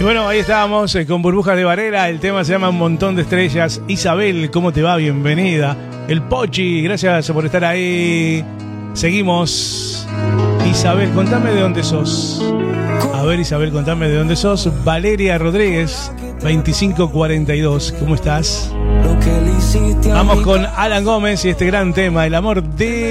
bueno, ahí estábamos con Burbujas de Varela. El tema se llama Un Montón de Estrellas. Isabel, ¿cómo te va? Bienvenida. El Pochi, gracias por estar ahí. Seguimos. Isabel, contame de dónde sos. A ver, Isabel, contame de dónde sos. Valeria Rodríguez, 2542. ¿Cómo estás? Vamos con Alan Gómez y este gran tema, El amor de